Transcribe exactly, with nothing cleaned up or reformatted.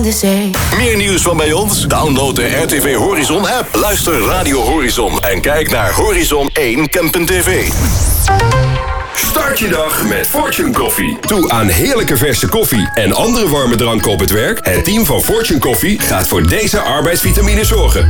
de zee. Meer nieuws van bij ons? Download de R T V Horizon app. Luister Radio Horizon en kijk naar Horizon één Kempen T V. Start je dag met Fortune Koffie. Toe aan heerlijke verse koffie en andere warme dranken op het werk. Het team van Fortune Koffie gaat voor deze arbeidsvitamine zorgen.